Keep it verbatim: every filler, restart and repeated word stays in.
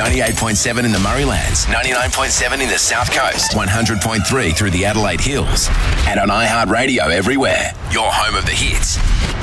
ninety-eight point seven in the Murraylands, ninety-nine point seven in the South Coast, one hundred point three through the Adelaide Hills, and on iHeartRadio everywhere. Your home of the hits.